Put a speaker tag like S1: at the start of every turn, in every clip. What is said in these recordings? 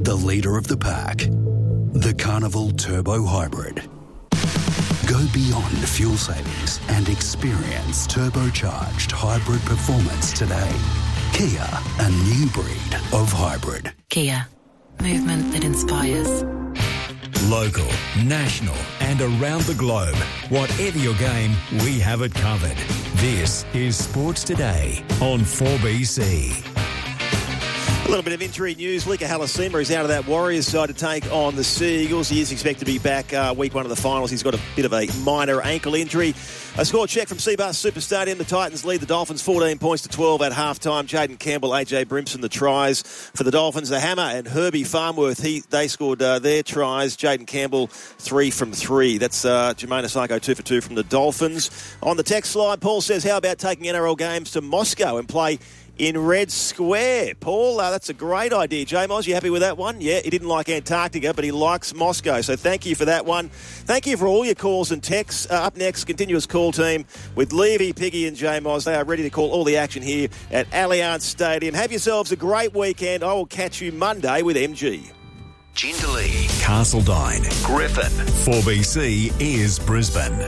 S1: the leader of the pack. The Carnival Turbo Hybrid. Go beyond fuel savings and experience turbocharged hybrid performance today. Kia, a new breed of hybrid.
S2: Kia, movement that inspires.
S3: Local, national and around the globe. Whatever your game, we have it covered. This is Sports Today on 4BC.
S4: A little bit of injury news. Lika Halasima is out of that Warriors side to take on the Sea Eagles. He is expected to be back week one of the finals. He's got a bit of a minor ankle injury. A score check from Seabus Super Stadium. The Titans lead the Dolphins 14 points to 12 at halftime. Jaden Campbell, AJ Brimson, the tries for the Dolphins. The Hammer and Herbie Farmworth, they scored their tries. Jaden Campbell, 3 from 3. That's Jermaine Asako, 2 for 2 from the Dolphins. On the text slide, Paul says, how about taking NRL games to Moscow and play in Red Square? Paul, that's a great idea. J-Moz, you happy with that one? Yeah, he didn't like Antarctica, but he likes Moscow. So thank you for that one. Thank you for all your calls and texts. Up next, continuous call team with Levy, Piggy and J-Moz. They are ready to call all the action here at Allianz Stadium. Have yourselves a great weekend. I will catch you Monday with MG.
S3: Jindalee, Castledine, Griffin. 4BC is Brisbane.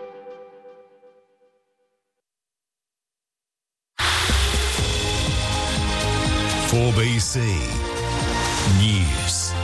S3: BC News.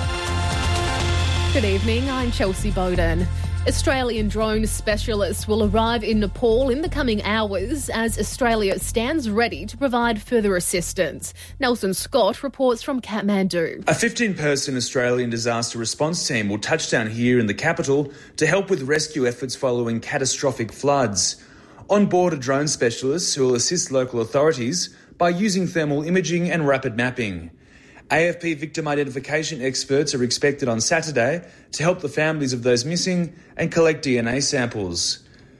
S5: Good evening, I'm Chelsea Bowden. Australian drone specialists will arrive in Nepal in the coming hours as Australia stands ready to provide further assistance. Nelson Scott reports from Kathmandu.
S6: A 15-person Australian disaster response team will touch down here in the capital to help with rescue efforts following catastrophic floods. On board are drone specialists who will assist local authorities by using thermal imaging and rapid mapping. AFP victim identification experts are expected on Saturday to help the families of those missing and collect DNA samples.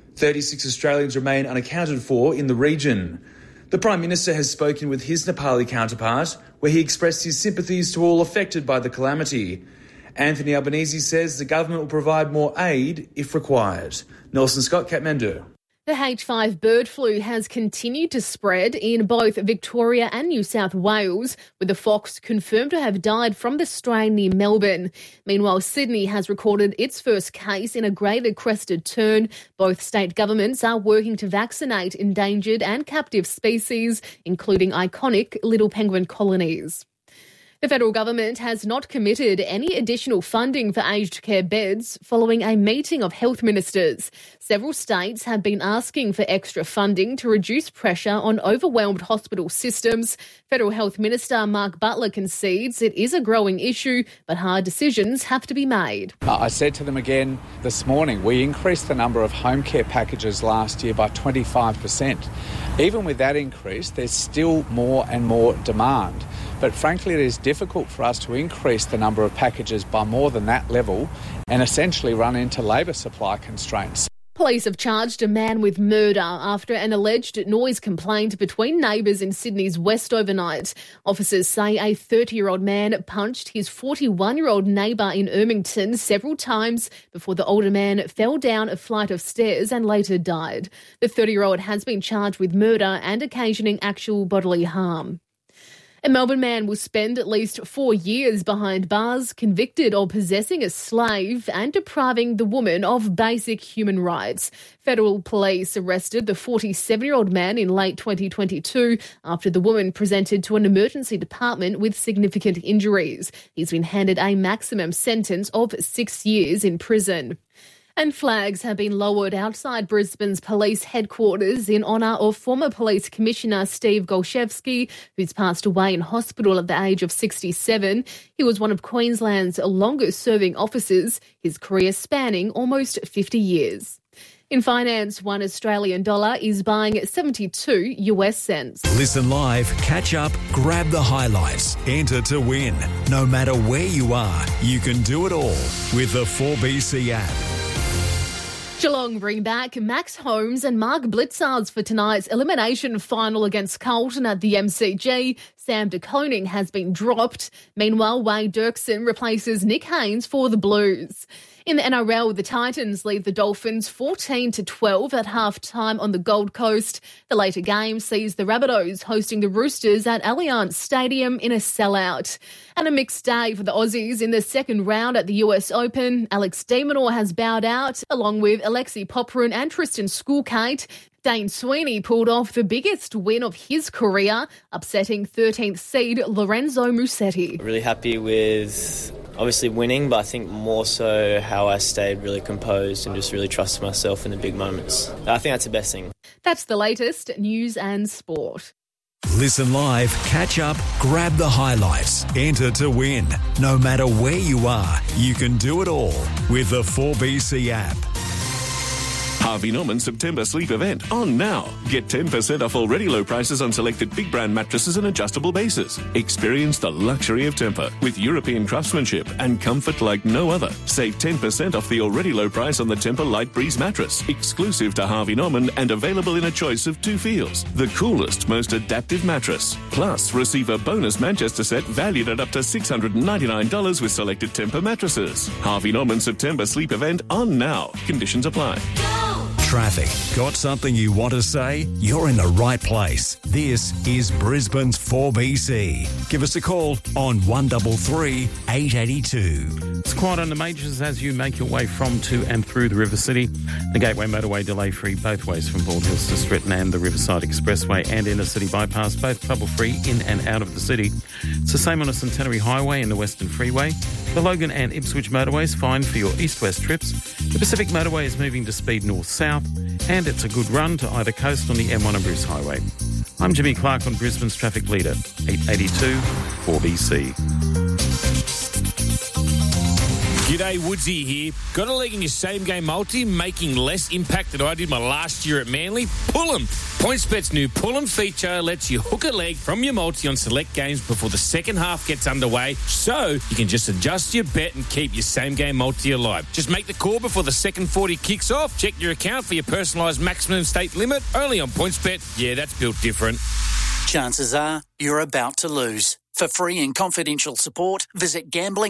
S6: 36 Australians remain unaccounted for in the region. The Prime Minister has spoken with his Nepali counterpart, where he expressed his sympathies to all affected by the calamity. Anthony Albanese says the government will provide more aid if required. Nelson Scott, Kathmandu.
S5: The H5 bird flu has continued to spread in both Victoria and New South Wales, with the fox confirmed to have died from the strain near Melbourne. Meanwhile, Sydney has recorded its first case in a greater crested tern. Both state governments are working to vaccinate endangered and captive species, including iconic little penguin colonies. The federal government has not committed any additional funding for aged care beds following a meeting of health ministers. Several states have been asking for extra funding to reduce pressure on overwhelmed hospital systems. Federal Health Minister Mark Butler concedes it is a growing issue, but hard decisions have to be made.
S7: I said to them again this morning, we increased the number of home care packages last year by 25%. Even with that increase, there's still more and more demand. But frankly, it is difficult for us to increase the number of packages by more than that level and essentially run into labour supply constraints.
S5: Police have charged a man with murder after an alleged noise complaint between neighbours in Sydney's West overnight. Officers say a 30-year-old man punched his 41-year-old neighbour in Ermington several times before the older man fell down a flight of stairs and later died. The 30-year-old has been charged with murder and occasioning actual bodily harm. A Melbourne man will spend at least 4 years behind bars, convicted of possessing a slave and depriving the woman of basic human rights. Federal police arrested the 47-year-old man in late 2022 after the woman presented to an emergency department with significant injuries. He's been handed a maximum sentence of 6 years in prison. And flags have been lowered outside Brisbane's police headquarters in honour of former Police Commissioner Steve Golshevsky, who's passed away in hospital at the age of 67. He was one of Queensland's longest-serving officers, his career spanning almost 50 years. In finance, $1 Australian dollar is buying 72 US cents.
S3: Listen live, catch up, grab the highlights, enter to win. No matter where you are, you can do it all with the 4BC app.
S5: Geelong bring back Max Holmes and Mark Blitzards for tonight's elimination final against Carlton at the MCG, set Sam De Koning has been dropped. Meanwhile, Wade Dirksen replaces Nick Haynes for the Blues. In the NRL, the Titans lead the Dolphins 14-12 at half-time on the Gold Coast. The later game sees the Rabbitohs hosting the Roosters at Allianz Stadium in a sellout. And a mixed day for the Aussies in the second round at the US Open. Alex de Minaur has bowed out, along with Alexei Popyrin and Tristan Schoolkate. Dane Sweeney pulled off the biggest win of his career, upsetting 13th seed Lorenzo Musetti.
S8: Really happy with obviously winning, but I think more so how I stayed really composed and just really trusted myself in the big moments. I think that's the best thing.
S5: That's the latest news and sport.
S3: Listen live, catch up, grab the highlights, enter to win. No matter where you are, you can do it all with the 4BC app.
S9: Harvey Norman September sleep event on now. Get 10% off already low prices on selected big brand mattresses and adjustable bases. Experience the luxury of Tempur with European craftsmanship and comfort like no other. Save 10% off the already low price on the Tempur Light Breeze mattress, exclusive to Harvey Norman and available in a choice of 2 feels. The coolest, most adaptive mattress. Plus, receive a bonus Manchester set valued at up to $699 with selected Tempur mattresses. Harvey Norman September sleep event on now. Conditions apply.
S3: Traffic. Got something you want to say? You're in the right place. This is Brisbane's 4BC. Give us a call on 133 882.
S10: It's quiet on the majors as you make your way from, to and through the River City. The Gateway Motorway delay-free both ways from Bald Hills to Stretton, and the Riverside Expressway and Inner City Bypass, both trouble-free in and out of the city. It's the same on the Centenary Highway and the Western Freeway. The Logan and Ipswich motorways fine for your east-west trips. The Pacific Motorway is moving to speed north-south, and it's a good run to either coast on the M1 and Bruce Highway. I'm Jimmy Clark on Brisbane's Traffic Leader, 882 4BC.
S11: G'day, Woodsy here. Got a leg in your same-game multi, making less impact than I did my last year at Manly? Pull 'em. PointsBet's new Pull 'em feature lets you hook a leg from your multi on select games before the second half gets underway, so you can just adjust your bet and keep your same-game multi alive. Just make the call before the second 40 kicks off. Check your account for your personalised maximum stake limit. Only on PointsBet. Yeah, that's built different.
S12: Chances are you're about to lose. For free and confidential support, visit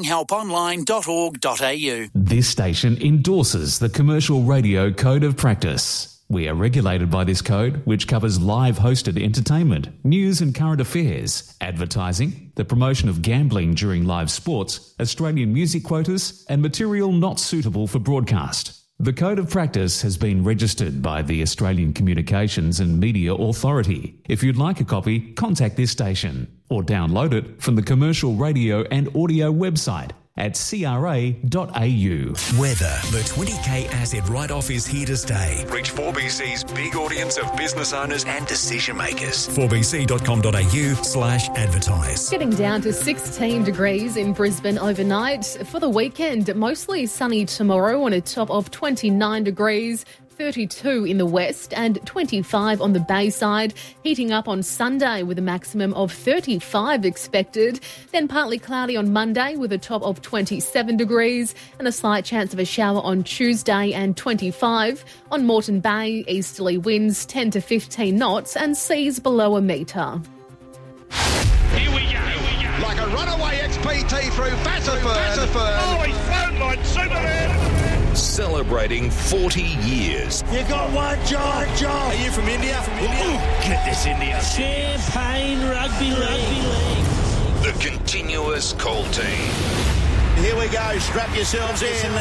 S12: gamblinghelponline.org.au.
S13: This station endorses the Commercial Radio Code of Practice. We are regulated by this code, which covers live hosted entertainment, news and current affairs, advertising, the promotion of gambling during live sports, Australian music quotas, and material not suitable for broadcast. The Code of Practice has been registered by the Australian Communications and Media Authority. If you'd like a copy, contact this station or download it from the Commercial Radio and Audio website at cra.au.
S3: Weather. The 20K asset write-off is here to stay. Reach 4BC's big audience of business owners and decision makers. 4bc.com.au/advertise.
S5: Getting down to 16 degrees in Brisbane overnight. For the weekend, mostly sunny tomorrow on a top of 29 degrees. 32 in the west and 25 on the Bayside, heating up on Sunday with a maximum of 35 expected. Then partly cloudy on Monday with a top of 27 degrees and a slight chance of a shower on Tuesday and 25. On Moreton Bay, easterly winds 10 to 15 knots and seas below a metre.
S14: Here we go. Like a runaway XPT through Fassifern. Oh, he's flown like Superman.
S15: Celebrating 40 years.
S14: You got one job. Are you from India? Ooh, get this India.
S16: Champagne Rugby League.
S15: The continuous cold team.
S14: Here we go. Strap yourselves in.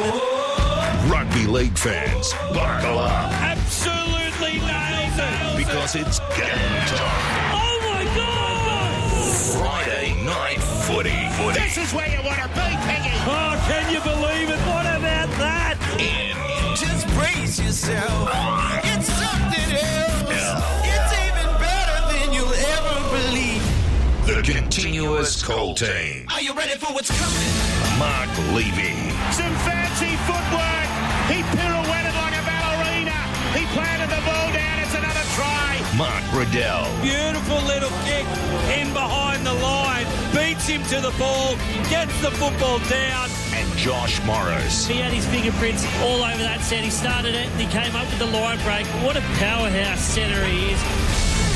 S15: Rugby league fans, buckle up.
S16: Absolutely nailed it.
S15: Because it's game time.
S16: Oh my God!
S15: Friday night footy.
S14: This is where you want to be, Peggy.
S16: Oh, can you believe it? What about that?
S14: Just brace yourself. It's something else. It's even better than you'll ever believe.
S15: The continuous cold team.
S14: Are you ready for what's coming?
S15: Mark Levy.
S14: Some fancy footwork. He pirouetted like a ballerina. He planted the ball down. It's another try.
S15: Mark Riddell.
S16: Beautiful little kick in behind the line. Beats him to the ball. Gets the football down.
S15: And Josh Morris.
S17: He had his fingerprints all over that set. He started it and he came up with the line break. What a powerhouse setter he is.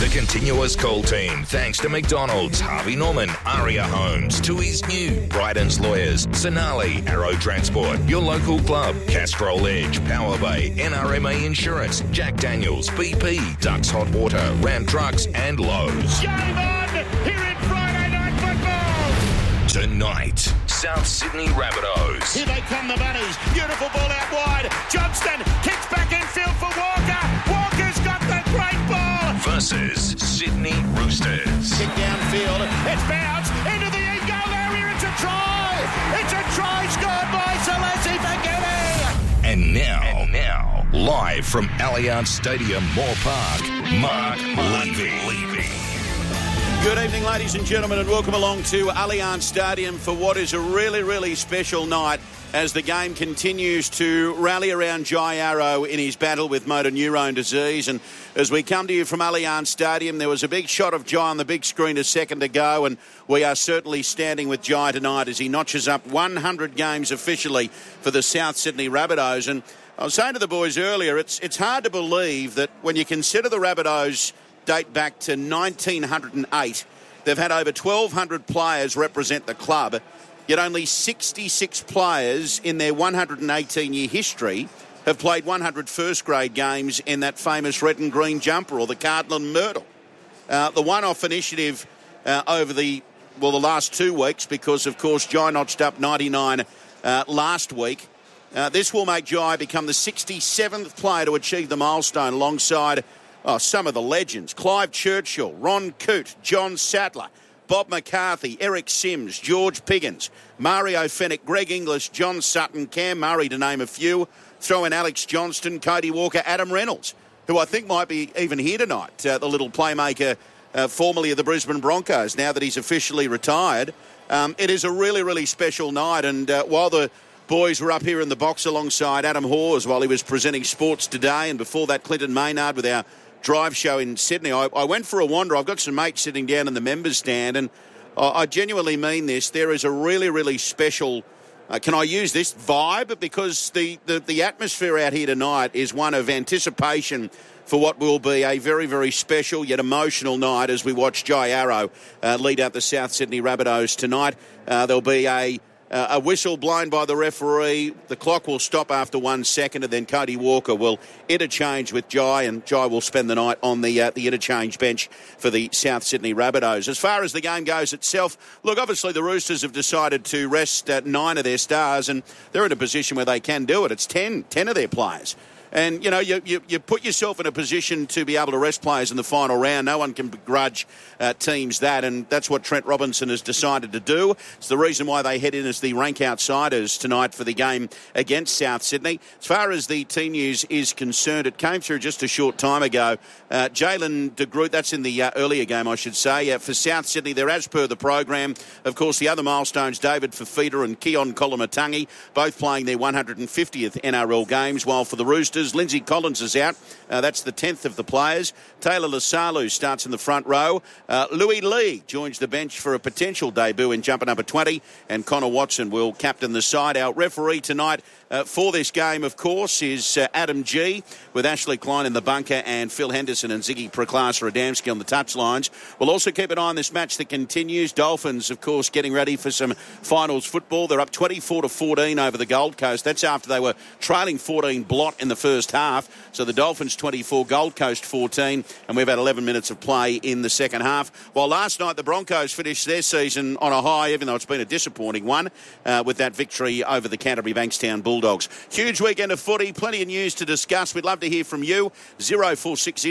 S15: The continuous call team, thanks to McDonald's, Harvey Norman, Aria Homes, Tui's New, Bryden's Lawyers, Sonali, Arrow Transport, your local club, Castrol Edge, Power Bay, NRMA Insurance, Jack Daniels, BP, Ducks Hot Water, Ram Trucks and Lowe's.
S14: Game on here in Friday Night Football.
S15: Tonight, South Sydney Rabbitohs.
S14: Here they come, the Bunnies. Beautiful ball out wide. Johnston kicks back in field for Walker. Walker's got the great ball.
S15: Versus Sydney Roosters.
S14: Kick downfield. It's bounced into the in-goal area. It's a try. It's a try scored by Salesi Fagini.
S15: And now, live from Allianz Stadium, Moore Park, Mark Levy.
S18: Good evening, ladies and gentlemen, and welcome along to Allianz Stadium for what is a really, really special night as the game continues to rally around Jai Arrow in his battle with motor neurone disease. And as we come to you from Allianz Stadium, there was a big shot of Jai on the big screen a second ago, and we are certainly standing with Jai tonight as he notches up 100 games officially for the South Sydney Rabbitohs. And I was saying to the boys earlier, it's hard to believe that when you consider the Rabbitohs date back to 1908. They've had over 1,200 players represent the club, yet only 66 players in their 118-year history have played 100 first-grade games in that famous red and green jumper or the Cardinal and Myrtle. The one-off initiative over the last 2 weeks, because, of course, Jai notched up 99 last week. This will make Jai become the 67th player to achieve the milestone alongside some of the legends: Clive Churchill, Ron Coote, John Sattler, Bob McCarthy, Eric Sims, George Piggins, Mario Fennick, Greg Inglis, John Sutton, Cam Murray, to name a few. Throw in Alex Johnston, Cody Walker, Adam Reynolds, who I think might be even here tonight, the little playmaker formerly of the Brisbane Broncos, now that he's officially retired. It is a really, really special night, and while the boys were up here in the box alongside Adam Hawes while he was presenting Sports Today, and before that Clinton Maynard with our drive show in Sydney, I went for a wander. I've got some mates sitting down in the members stand, and I genuinely mean this. There is a really, really special, can I use this, vibe? Because the atmosphere out here tonight is one of anticipation for what will be a very, very special yet emotional night as we watch Jai Arrow lead out the South Sydney Rabbitohs tonight. There'll be a whistle blown by the referee. The clock will stop after 1 second, and then Cody Walker will interchange with Jai, and Jai will spend the night on the interchange bench for the South Sydney Rabbitohs. As far as the game goes itself, look, obviously the Roosters have decided to rest 9 of their stars, and they're in a position where they can do it. It's 10 of their players. And, you know, you put yourself in a position to be able to rest players in the final round. No one can begrudge teams that, and that's what Trent Robinson has decided to do. It's the reason why they head in as the rank outsiders tonight for the game against South Sydney. As far as the team news is concerned, it came through just a short time ago. Jalen de Groot, that's in the earlier game, I should say. For South Sydney, they're as per the program. Of course, the other milestones, David Fafita and Keon Kolomatangi, both playing their 150th NRL games, while for the Roosters, Lindsay Collins is out. That's the 10th of the players. Taylor Lasalu starts in the front row. Louis Lee joins the bench for a potential debut in jumper number 20, and Connor Watson will captain the side. Our referee tonight for this game, of course, is Adam G, with Ashley Klein in the bunker and Phil Henderson and Ziggy Preklas-Radamski on the touchlines. We'll also keep an eye on this match that continues. Dolphins, of course, getting ready for some finals football. They're up 24-14 over the Gold Coast. That's after they were trailing 14 blot in the first half. So the Dolphins 24, Gold Coast 14, and we've had 11 minutes of play in the second half. While last night the Broncos finished their season on a high, even though it's been a disappointing one, with that victory over the Canterbury Bankstown Bulldogs. Huge weekend of footy, plenty of news to discuss. We'd love to hear from you, 0460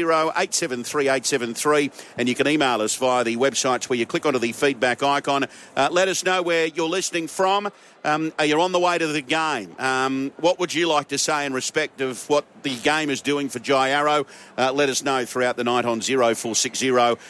S18: 873 873, and you can email us via the websites where you click onto the feedback icon. Let us know where you're listening from. Are you on the way to the game? What would you like to say in respect of what the game is doing for Jai Arrow? Let us know throughout the night on 0460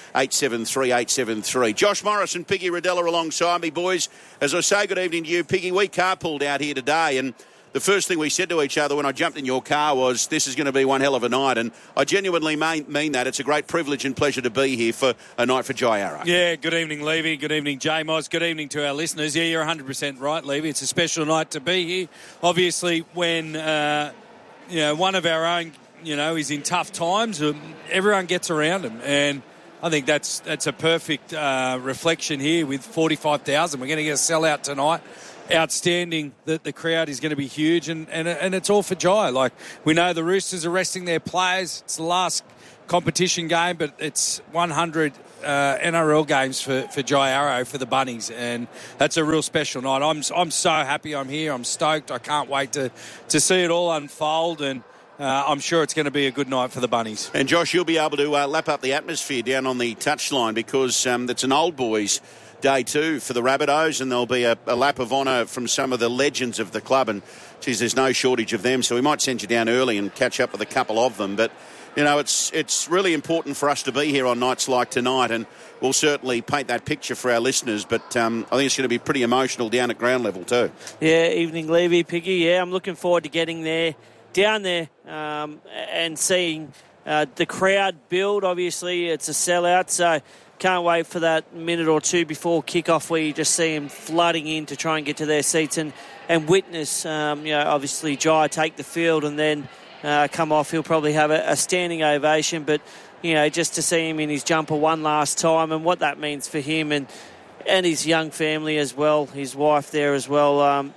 S18: 873 873. Josh Morris and Piggy Riddell alongside me, boys. As I say good evening to you, Piggy, we carpooled out here today, and the first thing we said to each other when I jumped in your car was, this is going to be one hell of a night, and I genuinely mean that. It's a great privilege and pleasure to be here for a night for Jai Arrow.
S16: Yeah, good evening, Levy. Good evening, J Moz. Good evening to our listeners. Yeah, you're 100% right, Levy. It's a special night to be here. Obviously, when one of our own, is in tough times, everyone gets around him, and I think that's a perfect reflection here with 45,000. We're going to get a sellout tonight. Outstanding that the crowd is going to be huge, and it's all for Jai. Like, we know the Roosters are resting their players. It's the last competition game, but it's 100 NRL games for Jai Arrow for the Bunnies, and that's a real special night. I'm so happy I'm here. I'm stoked. I can't wait to see it all unfold, and I'm sure it's going to be a good night for the Bunnies.
S18: And Josh, you'll be able to lap up the atmosphere down on the touchline because it's an old boys day 2 for the Rabbitohs, and there'll be a lap of honour from some of the legends of the club, and geez, there's no shortage of them, so we might send you down early and catch up with a couple of them. But you know, it's really important for us to be here on nights like tonight, and we'll certainly paint that picture for our listeners. But I think it's going to be pretty emotional down at ground level too.
S19: Yeah, evening, Levy, Piggy. Yeah, I'm looking forward to getting down there and seeing the crowd build. Obviously, it's a sellout, so can't wait for that minute or two before kickoff where you just see them flooding in to try and get to their seats and witness, obviously Jai take the field and then come off. He'll probably have a standing ovation, but just to see him in his jumper one last time and what that means for him and his young family as well, his wife there as well.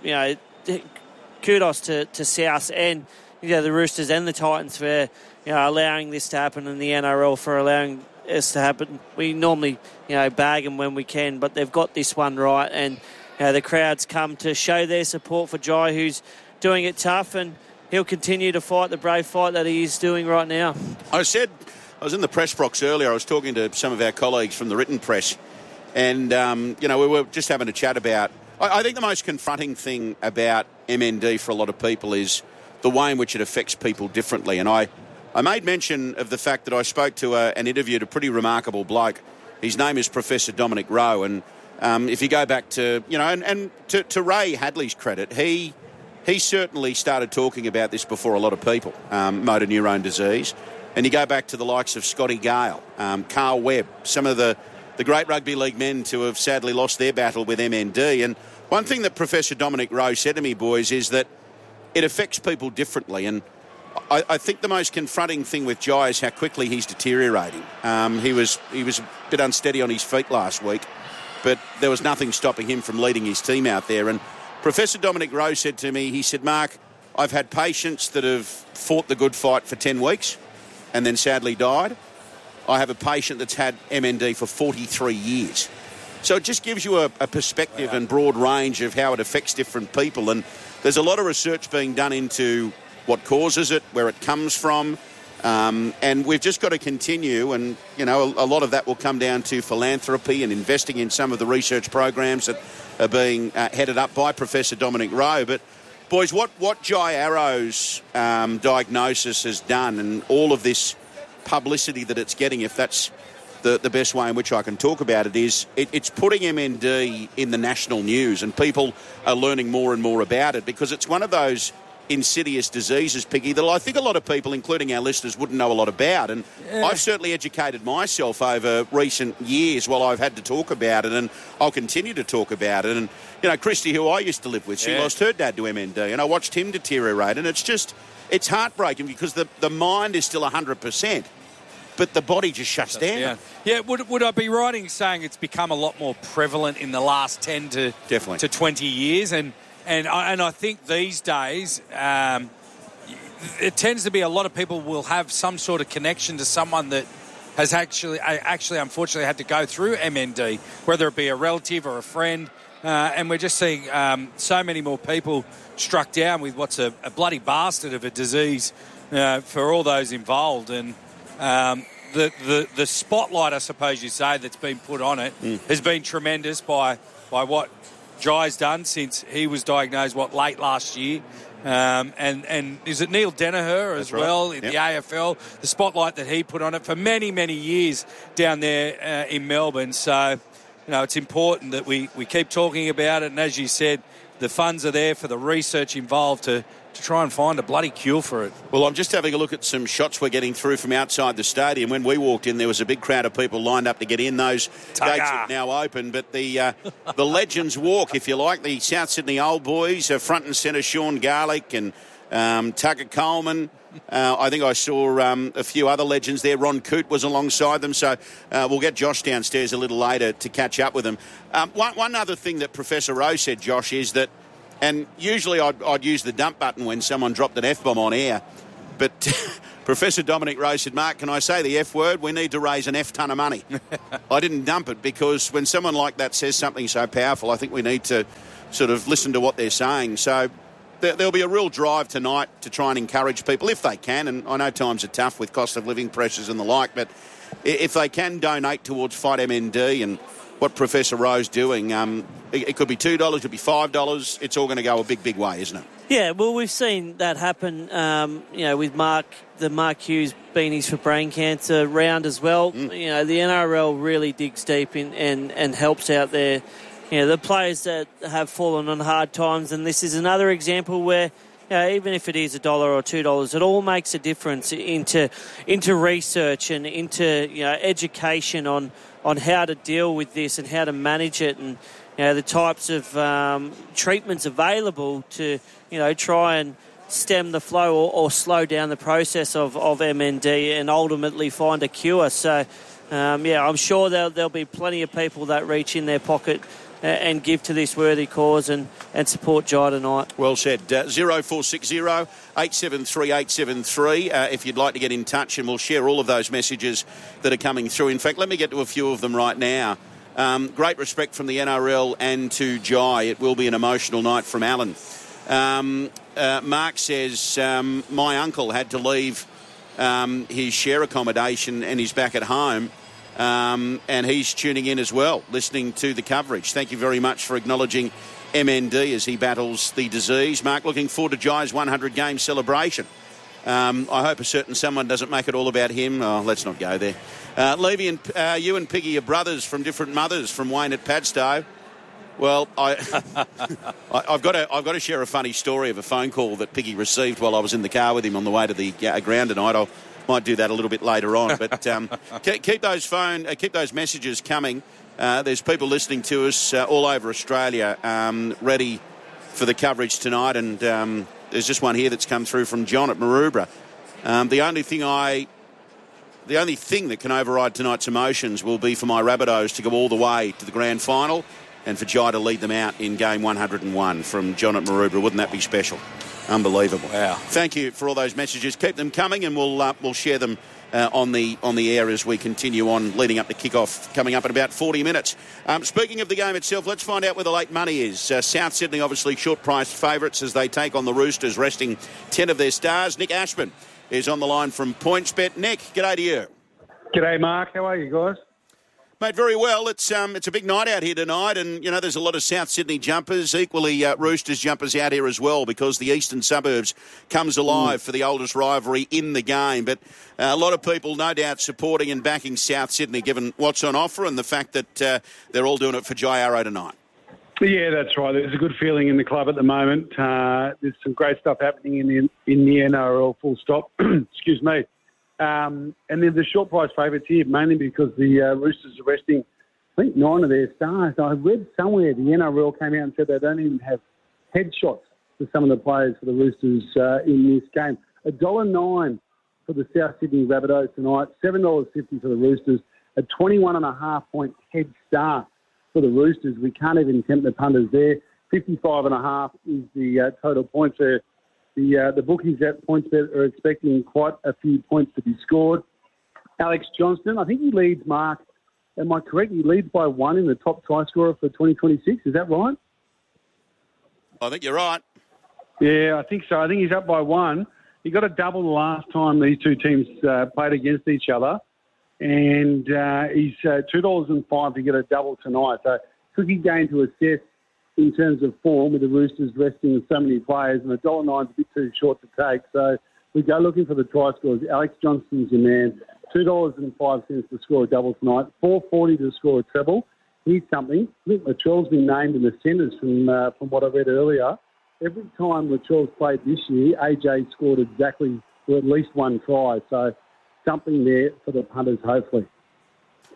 S19: Kudos to South and the Roosters and the Titans for allowing this to happen, and the NRL for allowing this to happen. We normally bag them when we can, but they've got this one right, and the crowds come to show their support for Jai, who's doing it tough, and he'll continue to fight the brave fight that he is doing right now.
S18: I was in the press box earlier. I was talking to some of our colleagues from the written press, and we were just having a chat about. I think the most confronting thing about MND for a lot of people is the way in which it affects people differently. And I made mention of the fact that I spoke to and interviewed a pretty remarkable bloke. His name is Professor Dominic Rowe, and if you go back to to Ray Hadley's credit, he certainly started talking about this before a lot of people, motor neurone disease. And you go back to the likes of Scotty Gale, Carl Webb, some of the great rugby league men to have sadly lost their battle with MND. And one thing that Professor Dominic Rowe said to me, boys, is that it affects people differently. And I think the most confronting thing with Jai is how quickly he's deteriorating. He was a bit unsteady on his feet last week, but there was nothing stopping him from leading his team out there. And Professor Dominic Rowe said to me, he said, Mark, I've had patients that have fought the good fight for 10 weeks and then sadly died. I have a patient that's had MND for 43 years. So it just gives you a perspective and broad range of how it affects different people. And there's a lot of research being done into what causes it, where it comes from. And we've just got to continue. And, a lot of that will come down to philanthropy and investing in some of the research programs that are being headed up by Professor Dominic Rowe. But, boys, what Jai Arrow's diagnosis has done and all of this publicity that it's getting, if that's the best way in which I can talk about it, is it's putting MND in the national news, and people are learning more and more about it because it's one of those insidious diseases, Piggy, that I think a lot of people, including our listeners, wouldn't know a lot about. And I've certainly educated myself over recent years while I've had to talk about it, and I'll continue to talk about it. And, Christy, who I used to live with, she lost her dad to MND, and I watched him deteriorate, and it's heartbreaking because the mind is still 100%. But the body just shuts down.
S16: Yeah. Would I be right in saying it's become a lot more prevalent in the last 10 to 20 years? And I think these days it tends to be a lot of people will have some sort of connection to someone that has actually unfortunately had to go through MND, whether it be a relative or a friend. And we're just seeing so many more people struck down with what's a bloody bastard of a disease for all those involved. And the spotlight, I suppose you say, that's been put on it has been tremendous by what Jai's done since he was diagnosed, late last year. And is it Neil Danaher as well in the AFL? The spotlight that he put on it for many, many years down there in Melbourne. So, it's important that we keep talking about it. And as you said, the funds are there for the research involved to try and find a bloody cure for it.
S18: Well, I'm just having a look at some shots we're getting through from outside the stadium. When we walked in, there was a big crowd of people lined up to get in. Those gates are now open, but the Legends Walk, if you like, the South Sydney Old Boys, front and centre, Sean Garlick and Tucker Coleman. I think I saw a few other legends there. Ron Coote was alongside them, so we'll get Josh downstairs a little later to catch up with him. One other thing that Professor Rowe said, Josh, is that, and usually I'd use the dump button when someone dropped an F-bomb on air, but Professor Dominic Rowe said, Mark, can I say the F word? We need to raise an F ton of money. I didn't dump it because when someone like that says something so powerful, I think we need to sort of listen to what they're saying. So there'll be a real drive tonight to try and encourage people, if they can, and I know times are tough with cost of living pressures and the like, but if they can donate towards Fight MND and what Professor Rowe's doing, it could be $2, it could be $5. It's all going to go a big, big way, isn't it?
S19: Yeah, well, we've seen that happen, with the Mark Hughes Beanies for Brain Cancer round as well. The NRL really digs deep in and helps out there. The players that have fallen on hard times, and this is another example where, even if it is $1 or $2, it all makes a difference into research and into education on how to deal with this and how to manage it, and the types of treatments available to try and stem the flow or slow down the process of MND and ultimately find a cure. So, I'm sure there'll be plenty of people that reach in their pocket and give to this worthy cause and support Jai tonight.
S18: Well said. 0460 873 873 if you'd like to get in touch, and we'll share all of those messages that are coming through. In fact, let me get to a few of them right now. Great respect from the NRL and to Jai. It will be an emotional night from Alan. Mark says, my uncle had to leave his share accommodation and he's back at home. And he's tuning in as well, listening to the coverage. Thank you very much for acknowledging MND as he battles the disease. Mark, looking forward to Jai's 100-game celebration. I hope a certain someone doesn't make it all about him. Oh, let's not go there. Levy, and you and Piggy are brothers from different mothers from Wayne at Padstow. Well, I've got to share a funny story of a phone call that Piggy received while I was in the car with him on the way to the ground tonight. Might do that a little bit later on, but keep those messages coming. There's people listening to us all over Australia, ready for the coverage tonight, and there's just one here that's come through from John at Maroubra. The only thing that can override tonight's emotions will be for my Rabbitohs to go all the way to the grand final, and for Jai to lead them out in game 101. From John at Maroubra. Wouldn't that be special? Unbelievable.
S16: Wow.
S18: Thank you for all those messages. Keep them coming, and we'll share them on the air as we continue on leading up to kick-off, coming up in about 40 minutes. Speaking of the game itself, let's find out where the late money is. South Sydney obviously short-priced favourites as they take on the Roosters, resting 10 of their stars. Nick Ashman is on the line from PointsBet. Nick, g'day to you.
S20: G'day, Mark. How are you guys?
S18: Mate, very well. It's a big night out here tonight, and, there's a lot of South Sydney jumpers, equally Roosters jumpers out here as well, because the eastern suburbs comes alive for the oldest rivalry in the game. But a lot of people, no doubt, supporting and backing South Sydney, given what's on offer and the fact that they're all doing it for Jai Arrow tonight.
S20: Yeah, that's right. There's a good feeling in the club at the moment. There's some great stuff happening in the NRL, full stop. Excuse me. And they're the short price favourites here, mainly because the Roosters are resting, I think, 9 of their stars. I read somewhere the NRL came out and said they don't even have headshots for some of the players for the Roosters in this game. $1.09 for the South Sydney Rabbitohs tonight, $7.50 for the Roosters, a 21.5-point head start for the Roosters. We can't even tempt the punters there. 55.5 is the total points there. The bookies at PointsBet are expecting quite a few points to be scored. Alex Johnston, I think he leads, Mark. Am I correct? He leads by 1 in the top try scorer for 2026. Is that right?
S18: I think you're right.
S20: Yeah, I think so. I think he's up by 1. He got a double the last time these two teams played against each other. And he's $2.05 to get a double tonight. So tricky game to assess in terms of form, with the Roosters resting so many players, and $1.09 is a bit too short to take. So we go looking for the try scores. Alex Johnston's your man. $2.05 to score a double tonight. $4.40 to score a treble. Here's something. I think Latrell's been named in the centres from what I read earlier. Every time Latrell's played this year, AJ scored exactly, or at least one try. So something there for the punters, hopefully.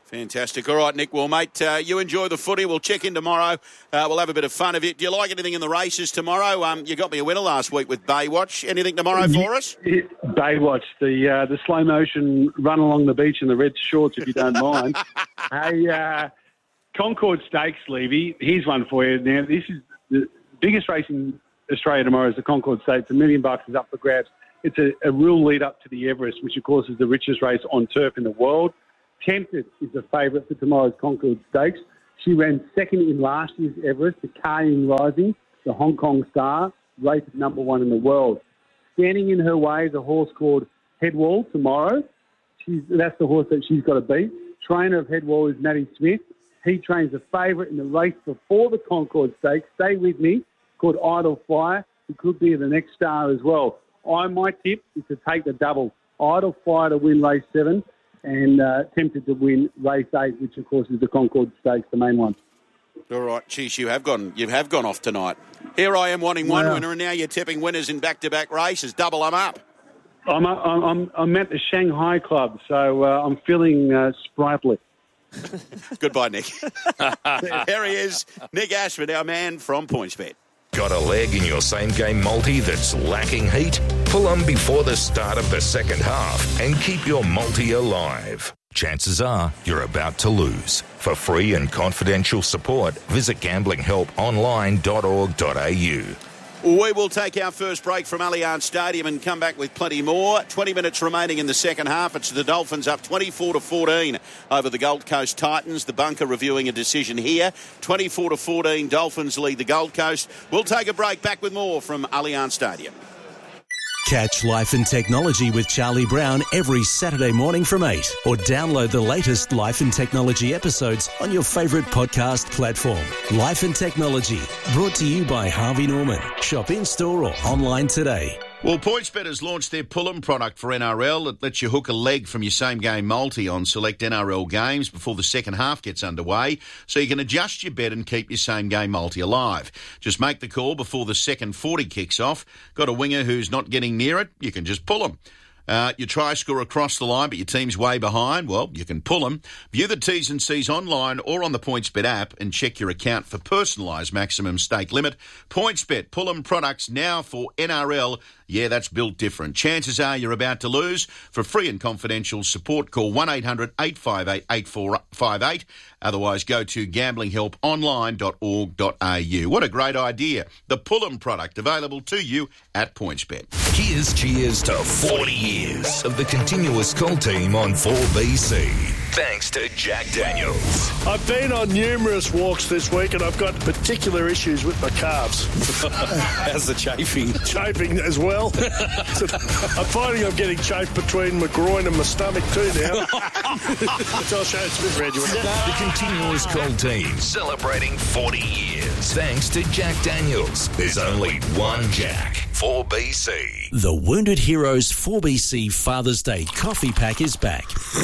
S18: Fantastic. All right, Nick. Well, mate, you enjoy the footy. We'll check in tomorrow. We'll have a bit of fun of it. Do you like anything in the races tomorrow? You got me a winner last week with Baywatch. Anything tomorrow for us?
S20: Baywatch, the slow motion run along the beach in the red shorts, if you don't mind. Hey, Concord Stakes, Levy. Here's one for you. Now, this is the biggest race in Australia tomorrow is the Concord Stakes. $1 million is up for grabs. It's a real lead up to the Everest, which, of course, is the richest race on turf in the world. Tempted is the favourite for tomorrow's Concord Stakes. She ran second in last year's Everest, the Kaying Rising, the Hong Kong Star, rated number 1 in the world. Standing in her way is a horse called Headwall tomorrow. That's the horse that she's got to beat. Trainer of Headwall is Matty Smith. He trains the favourite in the race before the Concord Stakes. Stay with me, called Idle Fire. He could be the next star as well. My tip is to take the double. Idle Fire to win race 7 and Tempted to win race 8, which, of course, is the Concord Stakes, the main one.
S18: All right, geez, you have gone off tonight. Here I am wanting one winner, and now you're tipping winners in back-to-back races. Double them up.
S20: I'm at the Shanghai Club, so I'm feeling sprightly.
S18: Goodbye, Nick. There he is, Nick Ashford, our man from PointsBet.
S15: Got a leg in your same-game multi that's lacking heat? Pull them before the start of the second half and keep your multi alive. Chances are you're about to lose. For free and confidential support, visit gamblinghelponline.org.au.
S18: We will take our first break from Allianz Stadium and come back with plenty more. 20 minutes remaining in the second half. It's the Dolphins up 24-14 over the Gold Coast Titans. The bunker reviewing a decision here. 24-14, Dolphins lead the Gold Coast. We'll take a break. Back with more from Allianz Stadium.
S21: Catch Life and Technology with Charlie Brown every Saturday morning from 8, or download the latest Life and Technology episodes on your favourite podcast platform. Life and Technology, brought to you by Harvey Norman. Shop in-store or online today.
S18: Well, PointsBet has launched their Pull-'em product for NRL. It lets you hook a leg from your same-game multi on select NRL games before the second half gets underway, so you can adjust your bet and keep your same-game multi alive. Just make the call before the second 40 kicks off. Got a winger who's not getting near it? You can just pull him. You try score across the line, but your team's way behind? Well, you can pull them. View the T's and C's online or on the PointsBet app and check your account for personalised maximum stake limit. PointsBet, pull 'em products now for NRL. Yeah, that's built different. Chances are you're about to lose. For free and confidential support, call 1-800-858-8458. Otherwise, go to gamblinghelponline.org.au. What a great idea. The Pull-'em product available to you at PointsBet.
S15: Here's cheers to 40 years of the continuous call team on 4BC. Thanks to Jack Daniels.
S22: I've been on numerous walks this week and I've got particular issues with my calves.
S23: How's the chafing?
S22: Chafing as well. I'm finding I'm getting chafed between my groin and my stomach too now. Which I'll show you. It's a bit red.
S15: The continuous call team celebrating 40 years. Thanks to Jack Daniels. There's only one Jack. 4BC.
S21: The Wounded Heroes 4BC Father's Day coffee pack is back.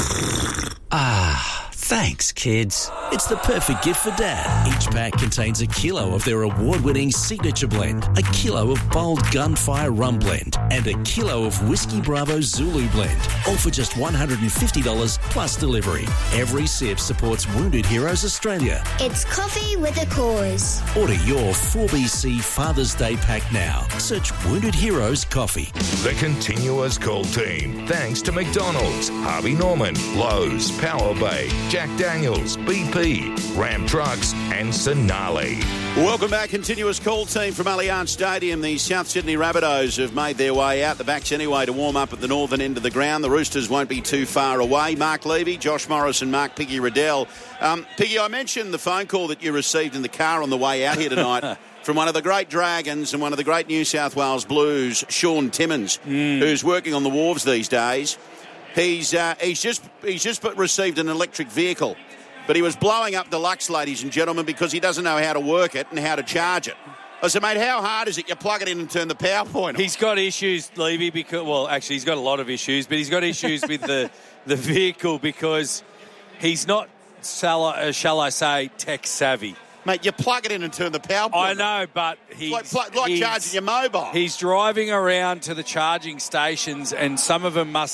S21: Thanks, kids. It's the perfect gift for Dad. Each pack contains a kilo of their award-winning signature blend, a kilo of bold Gunfire Rum Blend, and a kilo of Whiskey Bravo Zulu Blend, all for just $150 plus delivery. Every sip supports Wounded Heroes Australia.
S24: It's coffee with a cause.
S21: Order your 4BC Father's Day pack now. Search Wounded Heroes Coffee.
S15: The continuous call team. Thanks to McDonald's, Harvey Norman, Lowe's, Power Bay, Jack Daniels, BP, Ram Trucks and Sonali.
S18: Welcome back, continuous call team from Allianz Stadium. The South Sydney Rabbitohs have made their way out the backs anyway to warm up at the northern end of the ground. The Roosters won't be too far away. Mark Levy, Josh Morris and Mark Piggy Riddell. Piggy, I mentioned the phone call that you received in the car on the way out here tonight from one of the great Dragons and one of the great New South Wales Blues, Sean Timmins, who's working on the wharves these days. He's just received an electric vehicle, but he was blowing up Deluxe, ladies and gentlemen, because he doesn't know how to work it and how to charge it. I said, mate, how hard is it? You plug it in and turn the power point on.
S16: He's got issues, Levy, because, well, actually, he's got a lot of issues, but he's got issues with the vehicle because he's not, shall I say, tech savvy.
S18: Mate, you plug it in and turn the power point.
S16: I know, but he's
S18: like charging your mobile.
S16: He's driving around to the charging stations, and some of them must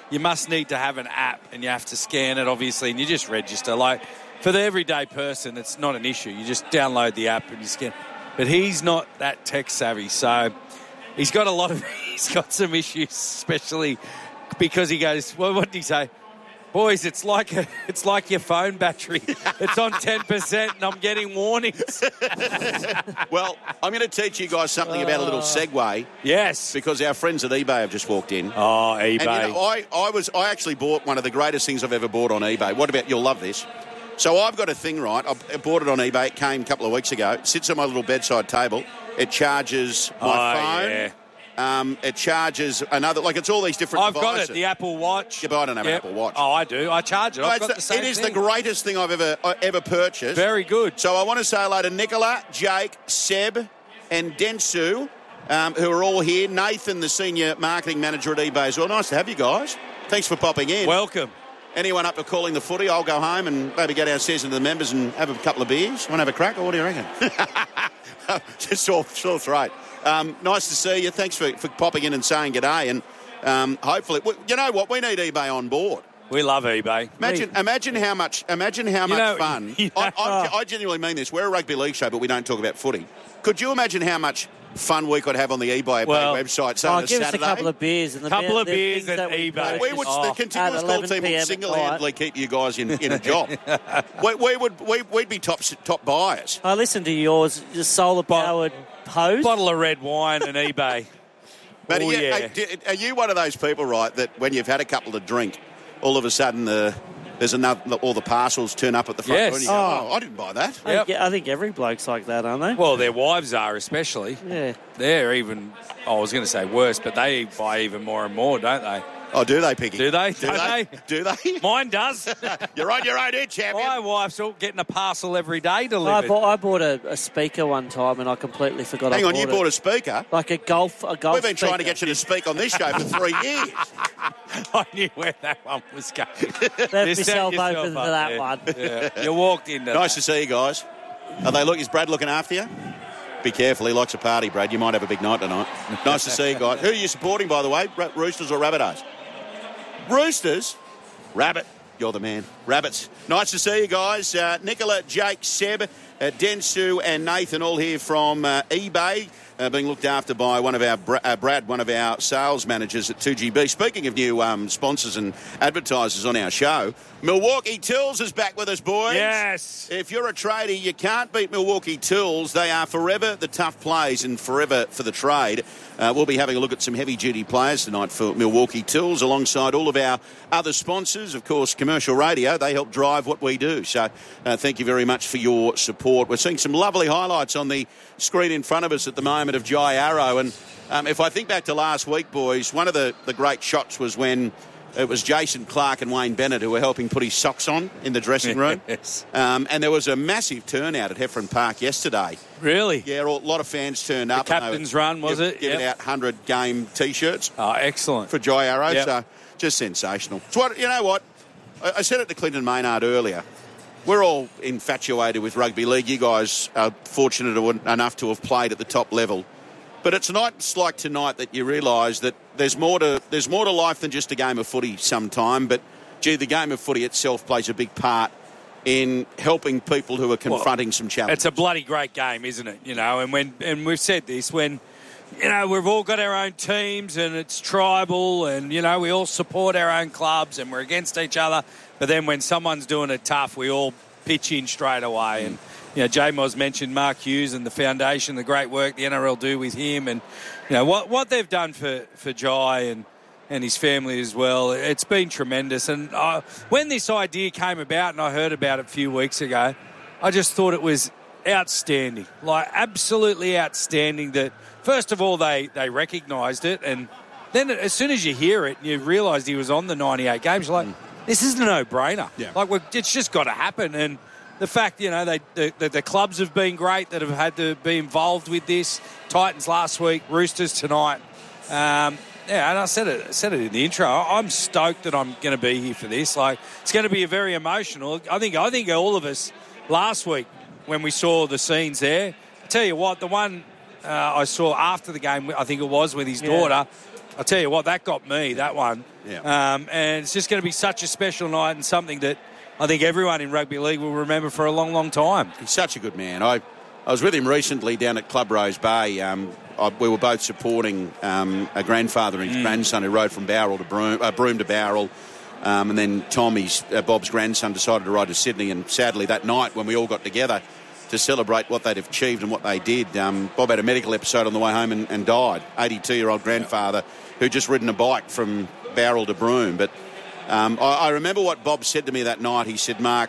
S16: you must need to have an app and you have to scan it, obviously, and you just register. Like, for the everyday person, it's not an issue. You just download the app and you scan. But he's not that tech savvy, so he's got he's got some issues, especially because he goes, well, what did he say? Boys, it's like your phone battery. It's on 10% and I'm getting warnings.
S18: Well, I'm going to teach you guys something about a little segue.
S16: Yes.
S18: Because our friends at eBay have just walked in.
S16: Oh, eBay.
S18: And, I actually bought one of the greatest things I've ever bought on eBay. What about, you'll love this. So I've got a thing, right? I bought it on eBay. It came a couple of weeks ago. It sits on my little bedside table. It charges my phone.
S16: Yeah.
S18: It charges another, like it's all these different devices.
S16: I've got it, the Apple Watch.
S18: Yeah, but I don't have an Apple Watch.
S16: Oh, I do. I charge it. I've got the same
S18: It is
S16: thing.
S18: the greatest thing I've ever purchased.
S16: Very good.
S18: So I want to say hello to Nicola, Jake, Seb and Dentsu, who are all here. Nathan, the Senior Marketing Manager at eBay as well. Nice to have you guys. Thanks for popping in.
S16: Welcome.
S18: Anyone up for calling the footy, I'll go home and maybe go downstairs into the members and have a couple of beers. Want to have a crack, or what do you reckon? Just sore throat. Nice to see you. Thanks for popping in and saying g'day. And hopefully, you know what? We need eBay on board.
S16: We love eBay.
S18: Imagine how much fun. I genuinely mean this. We're a rugby league show, but we don't talk about footy. Could you imagine how much fun we could have on the eBay website? So on a
S19: give
S18: Saturday,
S19: us a couple of beers and
S16: beers and
S19: eBay.
S18: The continuous call team would single-handedly keep you guys in a job. We'd be top buyers.
S19: I listened to yours, your solar-powered hose.
S16: Bottle of red wine and eBay.
S18: But are you one of those people, right, that when you've had a couple to drink, all of a sudden all the parcels turn up at the front door and you go, I didn't buy that.
S19: I think every bloke's like that, aren't they?
S16: Well, their wives are especially.
S19: Yeah.
S16: They're even, I was going to say worse, but they buy even more and more, don't they?
S18: Oh, do they, Piggy?
S16: Do they?
S18: Do they?
S16: Mine does.
S18: You're on your own here, champion.
S16: My wife's getting a parcel every day delivered.
S19: I bought a speaker one time and I completely forgot
S18: Hang on, you bought a speaker?
S19: Like a golf
S18: We've been
S19: speaker.
S18: trying to get you to speak on this show for 3 years.
S16: I knew where that one was going.
S19: Left myself open for that one.
S16: Yeah. You walked into
S18: Nice to see you guys. Is Brad looking after you? Be careful, he likes a party, Brad. You might have a big night tonight. Nice to see you guys. Who are you supporting, by the way? Roosters or Rabbitohs? Roosters? Rabbit. You're the man. Rabbits. Nice to see you guys. Nicola, Jake, Seb, Dentsu and Nathan all here from eBay, being looked after by one of our Brad, one of our sales managers at 2GB. Speaking of new sponsors and advertisers on our show, Milwaukee Tools is back with us, boys.
S16: Yes.
S18: If you're a tradie, you can't beat Milwaukee Tools. They are forever the tough plays and forever for the trade. We'll be having a look at some heavy-duty players tonight for Milwaukee Tools alongside all of our other sponsors. Of course, Commercial Radio, they help drive what we do. So thank you very much for your support. We're seeing some lovely highlights on the screen in front of us at the moment of Jai Arrow. And if I think back to last week, boys, one of the great shots was when it was Jason Clark and Wayne Bennett who were helping put his socks on in the dressing room.
S16: Yes.
S18: And there was a massive turnout at Heffron Park yesterday.
S16: Really?
S18: Yeah, a lot of fans turned up.
S16: Captain's run, was it?
S18: Giving out 100-game T-shirts.
S16: Oh, excellent.
S18: For Jai Arrow.
S16: Yep.
S18: So just sensational. So you know what? I said it to Clinton Maynard earlier. We're all infatuated with rugby league. You guys are fortunate enough to have played at the top level. But it's nights like tonight that you realise that there's more to life than just a game of footy sometime. But, gee, the game of footy itself plays a big part in helping people who are confronting some challenges.
S16: It's a bloody great game, isn't it? You know, and we've said this, when, you know, we've all got our own teams and it's tribal and, you know, we all support our own clubs and we're against each other. But then when someone's doing it tough, we all pitch in straight away. And, you know, J-Moz mentioned Mark Hughes and the foundation, the great work the NRL do with him. And, you know, what they've done for Jai and his family as well, it's been tremendous. And when this idea came about and I heard about it a few weeks ago, I just thought it was outstanding, like absolutely outstanding that, first of all, they recognised it. And then as soon as you hear it and you realise he was on the 98 games, you're like, this is a no-brainer.
S18: Yeah.
S16: Like, it's just got to happen. And the fact, you know, the clubs have been great that have had to be involved with this. Titans last week, Roosters tonight. And I said it in the intro. I'm stoked that I'm going to be here for this. Like, it's going to be a very emotional. I think all of us last week when we saw the scenes there. I tell you what, the one I saw after the game, I think it was with his daughter. I'll tell you what, that got me, that one.
S18: Yeah.
S16: And it's just going to be such a special night and something that I think everyone in rugby league will remember for a long, long time.
S18: He's such a good man. I was with him recently down at Club Rose Bay. We were both supporting a grandfather and his grandson who rode from Bowral to Broome to Bowral. And then Tom, Bob's grandson, decided to ride to Sydney. And sadly, that night when we all got together to celebrate what they'd achieved and what they did, Bob had a medical episode on the way home and died. 82-year-old grandfather who'd just ridden a bike from Bowral to Broome. But I remember what Bob said to me that night. He said, Mark,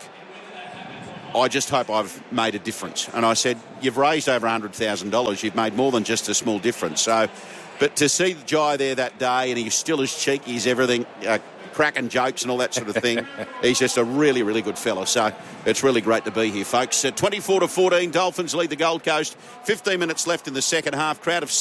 S18: I just hope I've made a difference. And I said, you've raised over $100,000. You've made more than just a small difference. But to see Jai there that day, and he's still as cheeky as everything, cracking jokes and all that sort of thing, he's just a really, really good fella. So it's really great to be here, folks. 24-14, Dolphins lead the Gold Coast. 15 minutes left in the second half. Crowd of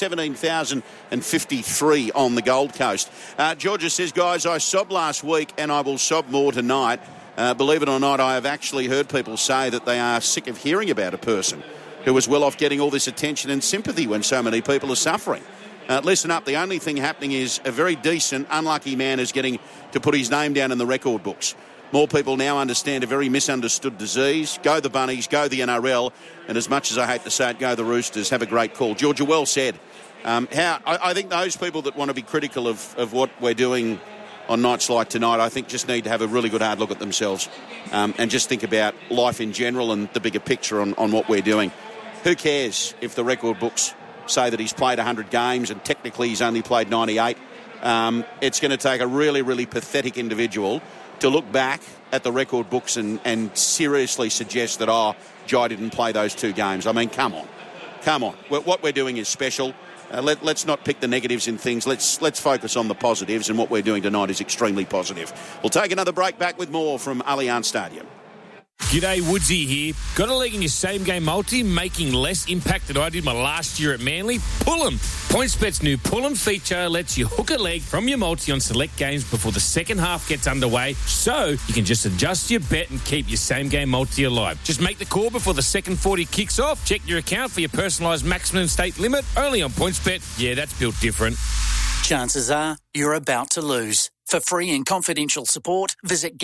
S18: 17,053 on the Gold Coast. Georgia says, guys, I sobbed last week and I will sob more tonight. Believe it or not, I have actually heard people say that they are sick of hearing about a person who was well off getting all this attention and sympathy when so many people are suffering. Listen up, the only thing happening is a very decent, unlucky man is getting to put his name down in the record books. More people now understand a very misunderstood disease. Go the Bunnies, go the NRL, and as much as I hate to say it, go the Roosters. Have a great call. Georgia, well said. I think those people that want to be critical of what we're doing on nights like tonight, I think just need to have a really good hard look at themselves and just think about life in general and the bigger picture on what we're doing. Who cares if the record books say that he's played 100 games and technically he's only played 98? It's going to take a really, really pathetic individual to look back at the record books and seriously suggest that, Jai didn't play those 2 games. I mean, come on. What we're doing is special. Let's not pick the negatives in things. Let's focus on the positives, and what we're doing tonight is extremely positive. We'll take another break, back with more from Allianz Stadium.
S11: G'day, Woodsy here. Got a leg in your same-game multi, making less impact than I did my last year at Manly? Pull 'em. PointsBet's new Pull 'em feature lets you hook a leg from your multi on select games before the second half gets underway, so you can just adjust your bet and keep your same-game multi alive. Just make the call before the second 40 kicks off. Check your account for your personalised maximum stake limit. Only on PointsBet. Yeah, that's built different.
S12: Chances are you're about to lose. For free and confidential support, visit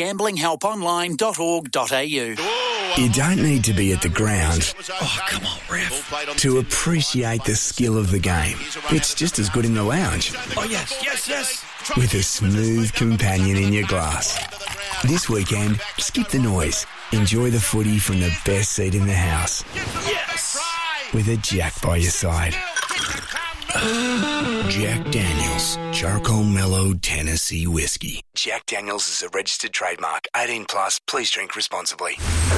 S12: gamblinghelponline.org.au.
S1: You don't need to be at the ground. Oh, come on, ref. To appreciate the skill of the game. It's just as good in the lounge.
S14: Oh, yes.
S1: With a smooth companion in your glass. This weekend, skip the noise. Enjoy the footy from the best seat in the house.
S14: Yes.
S1: With a Jack by your side. Jack Daniels, Charcoal Mellow Tennessee Whiskey. Jack Daniels is a registered trademark. 18 plus. Please drink responsibly.